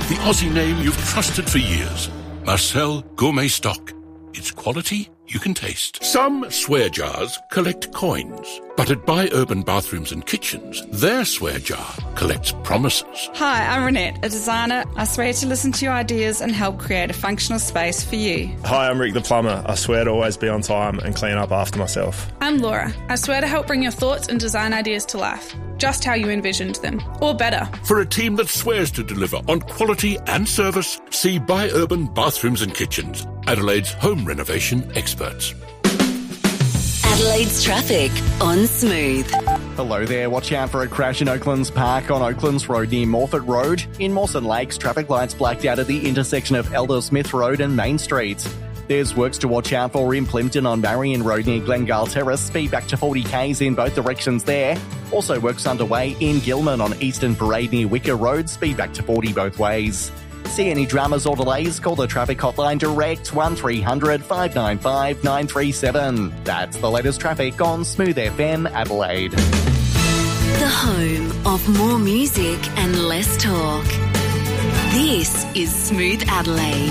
the Aussie name you've trusted for years. Marcel Gourmet Stock. It's quality you can taste. Some swear jars collect coins, but at Buy Urban Bathrooms and Kitchens, their swear jar collects promises. Hi, I'm Renette, a designer. I swear to listen to your ideas and help create a functional space for you. Hi, I'm Rick the plumber. I swear to always be on time and clean up after myself. I'm Laura. I swear to help bring your thoughts and design ideas to life, just how you envisioned them, or better. For a team that swears to deliver on quality and service, see Buy Urban Bathrooms and Kitchens, Adelaide's home renovation experts. Adelaide's traffic on Smooth. Hello there. Watch out for a crash in Oaklands Park on Oaklands Road near Morford Road. In Mawson Lakes, traffic lights blacked out at the intersection of Elder Smith Road and Main Street. There's works to watch out for in Plimpton on Marion Road near Glengale Terrace. Speed back to 40 k's in both directions there. Also works underway in Gilman on Eastern Parade near Wicker Road. Speed back to 40 both ways. See any dramas or delays? Call the traffic hotline direct 1300 595 937. That's the latest traffic on Smooth FM Adelaide. The home of more music and less talk. This is Smooth Adelaide.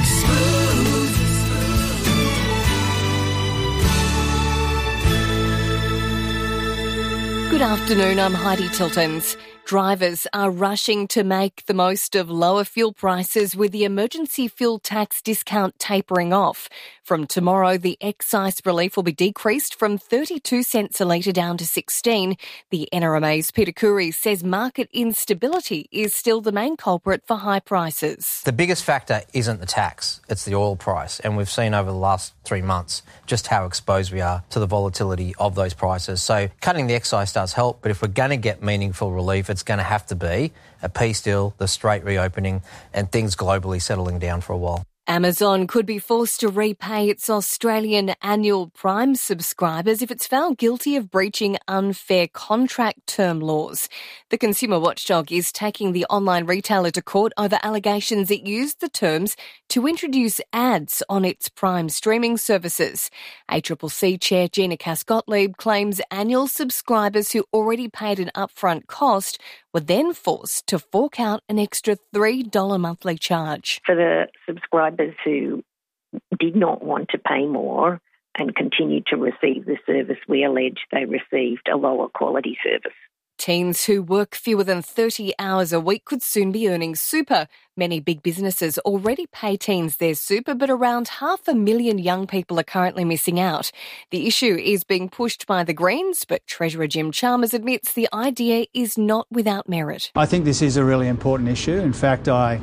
Good afternoon, I'm Heidi Tiltons. Drivers are rushing to make the most of lower fuel prices with the emergency fuel tax discount tapering off. From tomorrow, the excise relief will be decreased from 32 cents a litre down to 16. The NRMA's Peter Curry says market instability is still the main culprit for high prices. The biggest factor isn't the tax, it's the oil price. And we've seen over the last 3 months just how exposed we are to the volatility of those prices. So cutting the excise does help, but if we're going to get meaningful relief, it's going to have to be a peace deal, the Strait reopening, and things globally settling down for a while. Amazon could be forced to repay its Australian annual Prime subscribers if it's found guilty of breaching unfair contract term laws. The consumer watchdog is taking the online retailer to court over allegations it used the terms to introduce ads on its Prime streaming services. ACCC Chair Gina Cass-Gottlieb claims annual subscribers who already paid an upfront cost were then forced to fork out an extra $3 monthly charge. For the subscribers who did not want to pay more and continued to receive the service, we allege they received a lower quality service. Teens who work fewer than 30 hours a week could soon be earning super. Many big businesses already pay teens their super, but around 500,000 young people are currently missing out. The issue is being pushed by the Greens, but Treasurer Jim Chalmers admits the idea is not without merit. I think this is a really important issue. In fact, I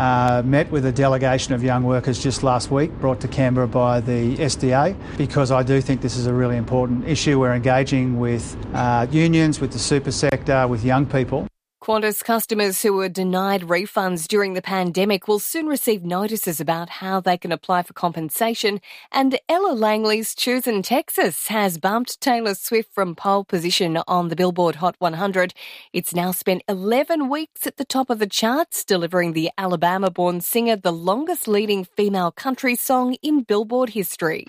met with a delegation of young workers just last week, brought to Canberra by the SDA, because I do think this is a really important issue. We're engaging with unions, with the super sector, with young people. Qantas customers who were denied refunds during the pandemic will soon receive notices about how they can apply for compensation. And Ella Langley's Choosing Texas has bumped Taylor Swift from pole position on the Billboard Hot 100. It's now spent 11 weeks at the top of the charts, delivering the Alabama-born singer the longest leading female country song in Billboard history.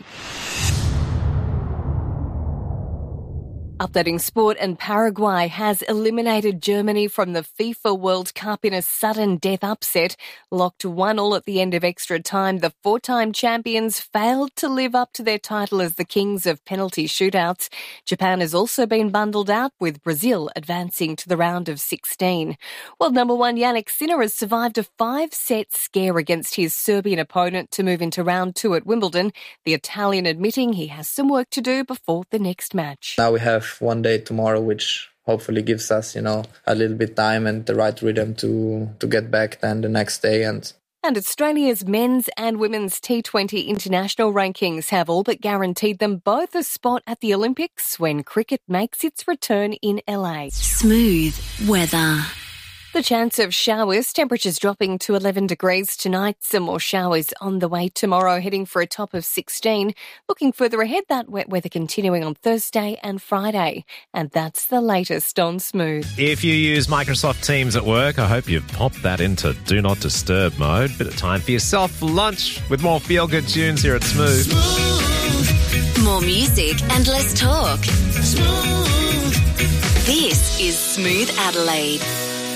Updating sport, and Paraguay has eliminated Germany from the FIFA World Cup in a sudden death upset. Locked 1-1 at the end of extra time, the four-time champions failed to live up to their title as the kings of penalty shootouts. Japan has also been bundled out, with Brazil advancing to the round of 16. World number one Jannik Sinner has survived a 5-set scare against his Serbian opponent to move into round 2 at Wimbledon, the Italian admitting he has some work to do before the next match. Now we have one day tomorrow, which hopefully gives us, a little bit time and the right rhythm to get back then the next day. And Australia's men's and women's T20 international rankings have all but guaranteed them both a spot at the Olympics when cricket makes its return in LA. Smooth weather. The chance of showers, temperatures dropping to 11 degrees tonight. Some more showers on the way tomorrow, heading for a top of 16. Looking further ahead, that wet weather continuing on Thursday and Friday. And that's the latest on Smooth. If you use Microsoft Teams at work, I hope you've popped that into Do Not Disturb mode. Bit of time for yourself for lunch with more feel-good tunes here at Smooth. Smooth. More music and less talk. Smooth. This is Smooth Adelaide.